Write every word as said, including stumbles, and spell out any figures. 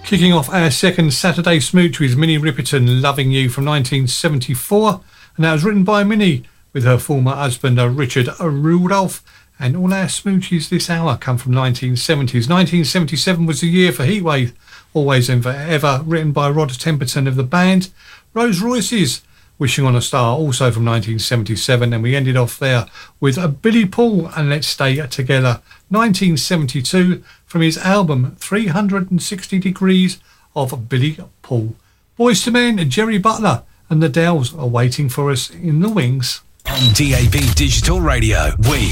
Kicking off our second Saturday smooch with Minnie Riperton, Loving You from nineteen seventy-four, and that was written by Minnie with her former husband uh, Richard Rudolph. And all our smooches this hour come from nineteen seventies. nineteen seventy-seven was the year for Heatwave, Always and Forever, written by Rod Temperton of the band. Rose Royce's Wishing on a Star, also from nineteen seventy-seven, and we ended off there with a Billy Paul and Let's Stay Together, nineteen seventy-two, from his album three hundred sixty Degrees of Billy Paul. Boys to Men, Jerry Butler and the Dells are waiting for us in the wings. On D A B Digital Radio, we